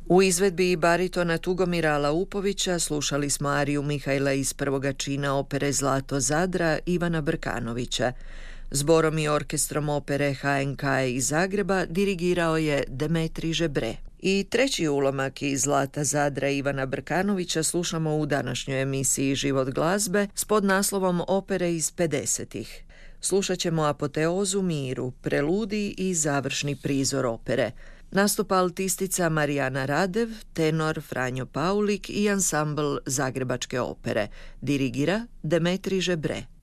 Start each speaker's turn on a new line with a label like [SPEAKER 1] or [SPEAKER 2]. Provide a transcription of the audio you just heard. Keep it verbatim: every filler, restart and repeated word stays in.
[SPEAKER 1] U izvedbi baritona Tugomira Laupovića slušali smo ariju Mihajla iz prvoga čina opere Zlato Zadra Ivana Brkanovića. Zborom i orkestrom opere H N K iz Zagreba dirigirao je Demetrij Žebre. I treći ulomak iz Zlata Zadra Ivana Brkanovića slušamo u današnjoj emisiji Život glazbe s podnaslovom Opere iz pedesetih. Slušat ćemo Apoteozu Miru, preludij i završni prizor opere. Nastupa altistica Marijana Radev, tenor Franjo Paulik i ansambl Zagrebačke opere. Dirigira Demetrij Žebre.